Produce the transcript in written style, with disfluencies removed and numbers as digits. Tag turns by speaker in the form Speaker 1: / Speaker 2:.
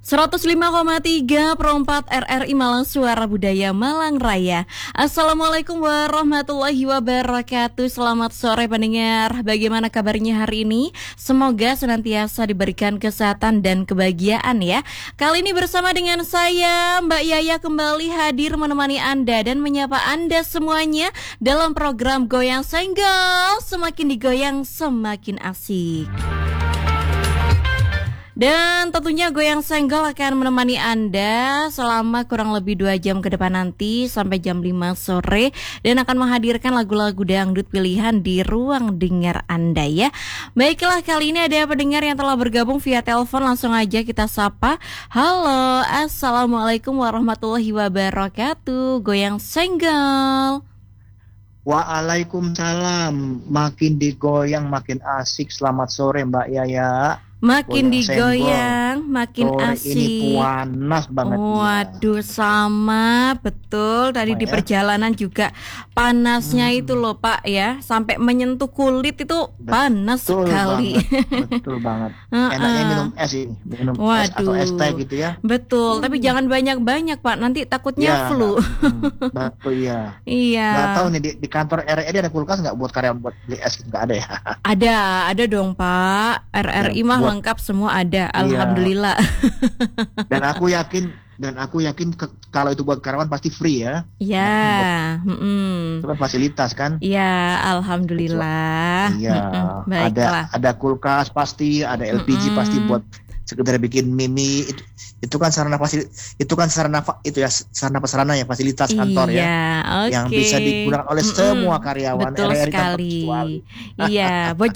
Speaker 1: 105,3 per 4 RRI Malang, Suara Budaya Malang Raya. Assalamualaikum warahmatullahi wabarakatuh. Selamat sore pendengar. Bagaimana kabarnya hari ini? Semoga senantiasa diberikan kesehatan dan kebahagiaan ya. Kali ini bersama dengan saya Mbak Yaya kembali hadir menemani Anda dan menyapa Anda semuanya dalam program Goyang Senggol. Semakin digoyang semakin asik. Dan tentunya Goyang Senggol akan menemani Anda selama kurang lebih 2 jam ke depan nanti sampai jam 5 sore. Dan akan menghadirkan lagu-lagu dangdut pilihan di ruang dengar Anda ya. Baiklah, kali ini ada pendengar yang telah bergabung via telepon. Langsung aja kita sapa. Halo, assalamualaikum warahmatullahi wabarakatuh. Goyang Senggol.
Speaker 2: Waalaikumsalam. Makin digoyang makin asik. Selamat sore Mbak Yaya.
Speaker 1: Makin digoyang, makin
Speaker 2: sore
Speaker 1: asik.
Speaker 2: Ini panas banget.
Speaker 1: Waduh, sama betul. Tadi di perjalanan juga panasnya itu loh Pak ya, sampai menyentuh kulit itu panas sekali.
Speaker 2: Betul banget. Enaknya minum es ini, minum es atau es teh gitu ya.
Speaker 1: Betul, tapi jangan banyak-banyak Pak, nanti takutnya flu.
Speaker 2: Betul ya.
Speaker 1: Iya.
Speaker 2: Nggak tahu nih di kantor RRI ada kulkas nggak buat karyawan buat beli es? Nggak ada ya?
Speaker 1: Ada dong Pak. RRI mah lengkap semua ada, alhamdulillah.
Speaker 2: Dan aku yakin kalau itu buat karyawan pasti free ya.
Speaker 1: Iya.
Speaker 2: Itu kan fasilitas kan.
Speaker 1: Iya, alhamdulillah.
Speaker 2: Iya. Ada kulkas pasti, ada LPG pasti buat sekedar bikin mie. Itu kan sarana sarana ya fasilitas kantor ya.
Speaker 1: Okay.
Speaker 2: Yang bisa digunakan oleh semua karyawan.
Speaker 1: Betul sekali. Iya.